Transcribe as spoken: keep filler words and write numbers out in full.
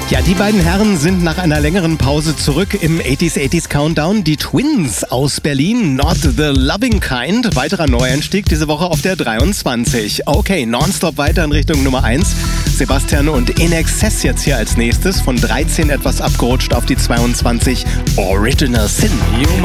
Ja, die beiden Herren sind nach einer längeren Pause zurück im achtziger achtziger Countdown. Die Twins aus Berlin, Not the Loving Kind. Weiterer Neueinstieg diese Woche auf der dreiundzwanzig. Okay, nonstop weiter in Richtung Nummer eins. Sebastian und In Excess jetzt hier als nächstes. Von dreizehn etwas abgerutscht auf die zweiundzwanzig. Original Sin.